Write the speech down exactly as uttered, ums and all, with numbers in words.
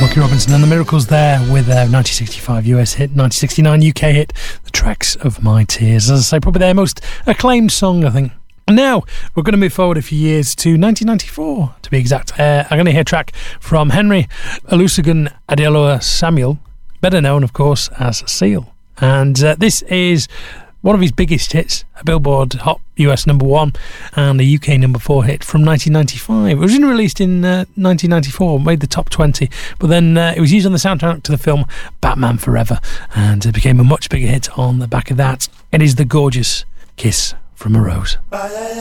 Smokey Robinson and the Miracles there with a nineteen sixty-five U S hit, nineteen sixty-nine U K hit, The Tracks of My Tears. As I say, probably their most acclaimed song, I think. Now, we're going to move forward a few years to nineteen ninety-four, to be exact. Uh, I'm going to hear a track from Henry Olusegun Adeola Samuel, better known, of course, as Seal. And uh, this is one of his biggest hits, a Billboard Hot U S number one and a U K number four hit from nineteen ninety-five. It was released in uh, nineteen ninety-four, made the top twenty, but then uh, it was used on the soundtrack to the film Batman Forever, and it became a much bigger hit on the back of that. It is the gorgeous Kiss from a Rose.